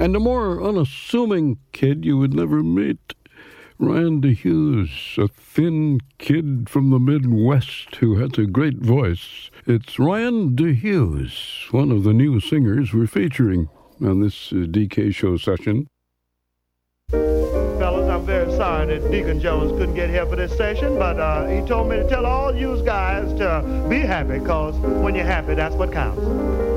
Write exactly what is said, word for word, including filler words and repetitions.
and a more unassuming kid you would never meet. Ryan DeHughes, a thin kid from the Midwest who has a great voice. It's Ryan DeHughes, one of the new singers we're featuring on this uh, D K Show session. Fellas, I'm very sorry that Deacon Jones couldn't get here for this session, but uh, he told me to tell all you guys to be happy, because when you're happy, that's what counts.